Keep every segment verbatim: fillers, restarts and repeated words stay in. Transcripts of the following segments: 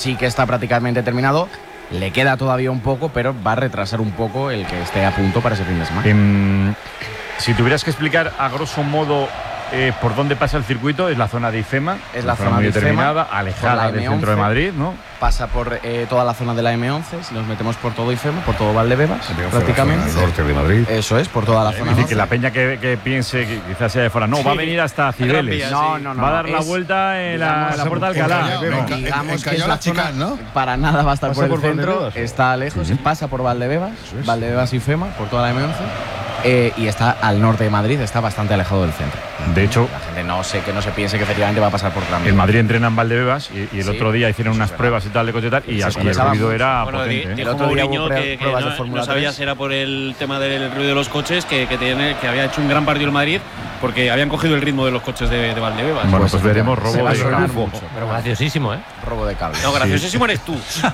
sí que está prácticamente terminado. Le queda todavía un poco, pero va a retrasar un poco el que esté a punto para ese fin de semana. Eh, si tuvieras que explicar a grosso modo eh, por dónde pasa el circuito, es la zona de IFEMA. Es la zona muy de determinada, IFEMA, alejada del centro de Madrid, ¿no? Pasa por eh, toda la zona de la eme once, si nos metemos por todo IFEMA, por todo Valdebebas, prácticamente. El norte de Madrid. Eso es, por toda la zona. Es decir, que la peña que, que piense que quizás sea de fuera, no, sí, va a venir hasta Cibeles. No, no, no. Va a dar es, la vuelta en la, digamos, la Puerta de Alcalá. No, no. digamos en, que es la Chica, zona, ¿no? para nada va a estar Pasa por el por centro, Valdebebas, está lejos, sí. pasa por Valdebebas, es. Valdebebas y IFEMA, por toda la eme once. Eh, y está al norte de Madrid, está bastante alejado del centro. De hecho, la gente no sé que no se piense que efectivamente va a pasar por Tramvía. En Madrid entrenan en Valdebebas y, y el Sí, otro día hicieron unas verdad. pruebas y tal de cosas y tal, y, Se aquí el escuchaba ruido mucho. era Bueno, potente. di, ¿eh? dijo Mourinho pre- que, que pruebas de no, Fórmula no sabía tres. si era por el tema del ruido de los coches, que, que, tiene, que había hecho un gran partido el Madrid, porque habían cogido el ritmo de los coches de, de Valdebebas. Bueno, pues, Pues veremos se robo va a de sonar campo. mucho. Pero graciosísimo, ¿eh? Robo de cable. No, graciosísimo eres tú.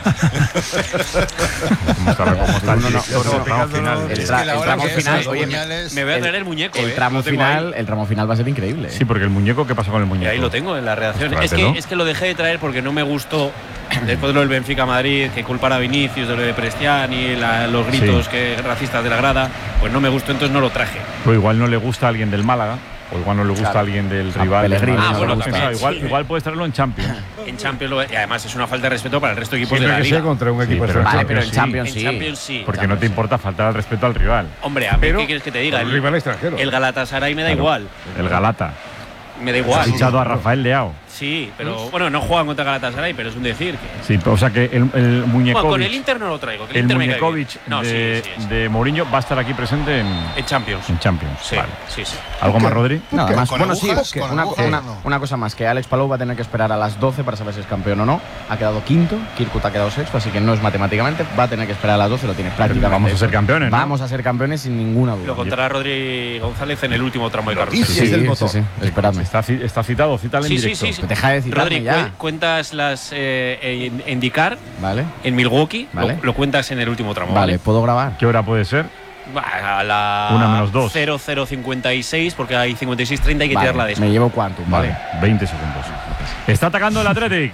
Como está, como está el No, no, director no, del no, tramo no, final. no, de- el Es tra- que la el hora tramo que es, final, los oye, puñales- Me voy a traer el muñeco. El eh, tramo lo tengo final, ahí. el tramo final va a ser increíble. ¿eh? Sí, porque el muñeco, ¿qué pasa con el Y muñeco? ahí lo tengo en la redacción. Espérate, Es que, ¿no? es que lo dejé de traer porque no me gustó. Después de lo del Benfica Madrid, que culpara a Vinicius, de lo de Prestiani, la, los gritos Sí. que racistas de la grada, pues no me gustó, entonces no lo traje. Pues igual no le gusta a alguien del Málaga, o igual no le gusta Claro. a alguien del A rival. Pellegrini, del Ah, Madrid, bueno, no le gusta. también, igual, sí. igual puede traerlo en Champions. En Champions, lo- y además es una falta de respeto para el resto de equipos Siempre de la que liga. sea contra un Sí, equipo pero extranjero. Vale, pero en sí. Champions En sí. Champions sí. Porque no te importa faltar al respeto al rival. Hombre, a mí, Pero ¿qué quieres que te diga? con un El, rival extranjero. el Galatasaray me da Claro. igual. El Galata. Me da Ha igual. fichado a Rafael Leao. Sí, pero bueno, no juegan contra Galatasaray, pero es un decir. Que, Sí, o sea que el, el Bueno, con el Muñekovic, Inter no lo traigo. Que el el Inter me cae bien. Muñekovic No, de, sí, sí, sí. de Mourinho va a estar aquí presente en, En Champions. en Champions. Sí, Vale. sí, sí. ¿Algo más, Rodri? Nada ¿Qué? más. ¿Con Bueno, sí, agujas? que ¿Con una, agujas? una- No. una cosa más, que Alex Palou va a tener que esperar a las doce para saber si es campeón o no. Ha quedado quinto, Kirkut ha quedado sexto, así que no es matemáticamente. Va a tener que esperar a las doce, lo tiene prácticamente. Vamos a ser hecho. campeones, ¿no? Vamos a ser campeones sin ninguna duda. Lo contará Rodri González en el último tramo de carrera. Noticias del sí, motor. sí, sí, esperadme. Está, ci- está citado, cítale Sí, en sí, directo. sí, sí. Deja de citarme Rodri, ya. cu- cuentas las eh, en, en Dakar, Vale, en Milwaukee, Vale. lo, lo cuentas en el último tramo. vale, ¿vale? ¿puedo grabar? ¿Qué hora puede ser? Va, A la Una menos dos. cero cero cincuenta y seis, porque hay cincuenta y seis treinta, hay que Vale, tirarla de esa. me llevo Quantum, vale. Vale, veinte segundos. Está atacando el Athletic.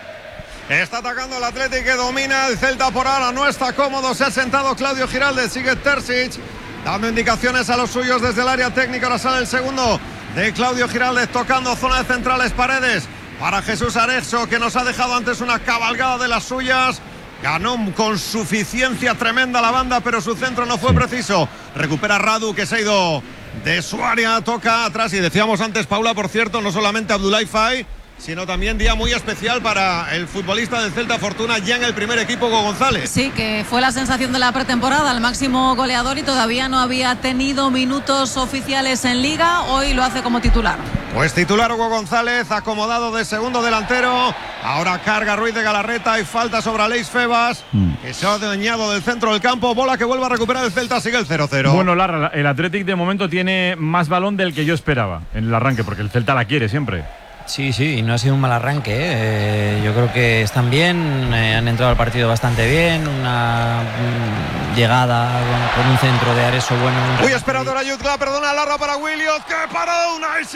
Está atacando el Athletic, que domina el Celta por ahora, no está cómodo, se ha sentado Claudio Giraldes, sigue Terzic dando indicaciones a los suyos desde el área técnica. Ahora sale el segundo de Claudio Giraldes, tocando zona de centrales, Paredes para Jesús Arezzo, que nos ha dejado antes una cabalgada de las suyas. Ganó con suficiencia tremenda la banda, pero su centro no fue preciso. Recupera Radu, que se ha ido de su área, toca atrás. Y decíamos antes, Paula, por cierto, no solamente Abdoulaye Faye, sino también día muy especial para el futbolista del Celta Fortuna, ya en el primer equipo, Hugo González. Sí, que fue la sensación de la pretemporada, el máximo goleador, y todavía no había tenido minutos oficiales en Liga. Hoy lo hace como titular. Pues titular Hugo González, acomodado de segundo delantero. Ahora carga Ruiz de Galarreta y falta sobre Aleix Febas, que se ha adueñado del centro del campo. Bola que vuelve a recuperar el Celta, sigue el cero cero. Bueno, Larra, el Athletic de momento tiene más balón del que yo esperaba en el arranque, porque el Celta la quiere siempre. Sí, sí, no ha sido un mal arranque. ¿eh? Eh, yo creo que están bien, eh, han entrado al partido bastante bien. Una mm, llegada con, con un centro de Arezzo bueno. un Muy remate. esperado ahora Jutgla, perdona, Larra para Williot. ¡Qué parada de Unai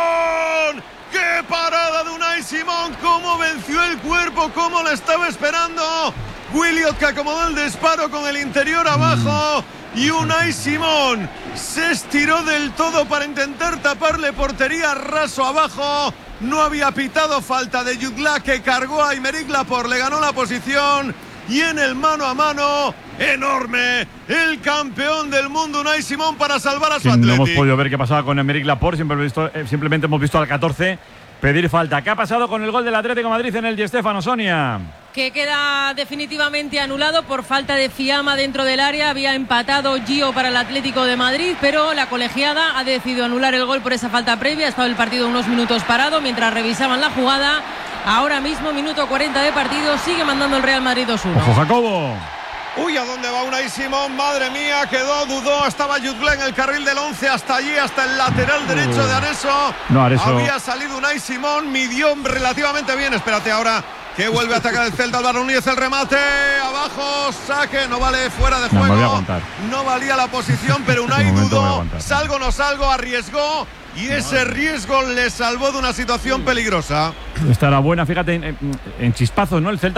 Simón! ¡Qué parada de Unai Simón! ¡Cómo venció el cuerpo! ¡Cómo le estaba esperando! Williot, que acomodó el disparo con el interior abajo. Y Unai Simón se estiró del todo para intentar taparle portería, raso abajo. No había pitado falta de Jutgla, que cargó a Aymeric Laporte, le ganó la posición. Y en el mano a mano, enorme, el campeón del mundo Unai Simón para salvar a su Que no Athletic. hemos podido ver qué pasaba con Aymeric Laporte, siempre hemos visto, eh, simplemente hemos visto al catorce pedir falta. ¿Qué ha pasado con el gol del Atlético de Madrid en el Di Stéfano, Sonia? Que queda definitivamente anulado por falta de Fiamma dentro del área. Había empatado Gio para el Atlético de Madrid, pero la colegiada ha decidido anular el gol por esa falta previa. Ha estado el partido unos minutos parado mientras revisaban la jugada. Ahora mismo, minuto cuarenta de partido, sigue mandando el Real Madrid dos uno. Ojo, Jacobo. Uy, ¿a dónde va Unai Simón? Madre mía, quedó, dudó, estaba Jutgla en el carril del once, hasta allí, hasta el lateral derecho de Arezzo. No, Arezzo. Había salido Unai Simón, midió relativamente bien. Espérate ahora, que vuelve a atacar el Celta, Álvaro Núñez, el remate, abajo, saque, no vale, fuera de No, me juego. voy a aguantar. No valía la posición, pero En Unai este momento me voy a dudó, aguantar. salgo, no salgo, arriesgó. Y ese riesgo le salvó de una situación peligrosa. Estará buena, fíjate, en, en chispazos, ¿no? El Celta